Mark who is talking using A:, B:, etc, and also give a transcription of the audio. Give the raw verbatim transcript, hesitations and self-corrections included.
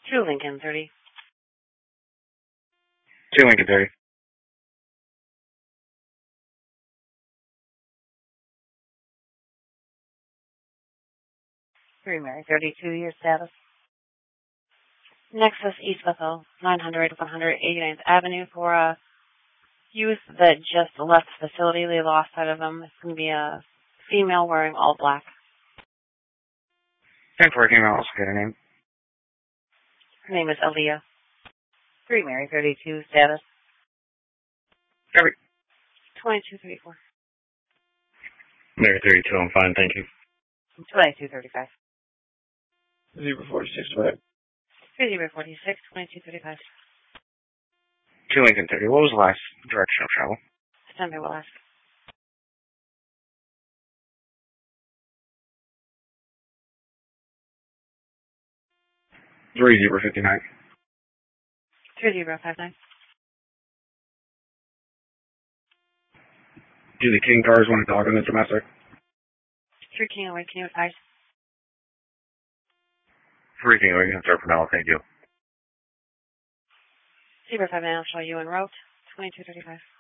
A: Two Lincoln thirty.
B: Two Lincoln thirty.
A: Three Mary thirty-two, your status. Nexus East Bethel, nine hundred, one eighty-ninth Avenue for a youth that just left the facility. They lost sight of them. It's going to be a female wearing all black.
B: ten four female, also get her name.
A: Her name is Aaliyah. Three Mary thirty-two, status.
B: Every.
A: twenty-two thirty-four.
B: Mary thirty-two, I'm fine, thank you.
A: twenty-two thirty-five.
B: Zebra forty-six, what?
A: Zebra forty-six, twenty-two thirty-five.
B: Two Lincoln thirty. What was the last direction of travel?
A: Stand by, we'll ask.
B: Three Zebra fifty-nine.
A: Three Zebra five nine.
B: Do the King cars want a dog in the domestic?
A: Three King away, can you advise?
B: Three King away, can start for now, thank you.
A: Zebra five nine, I'll show you en route. twenty-two thirty-five.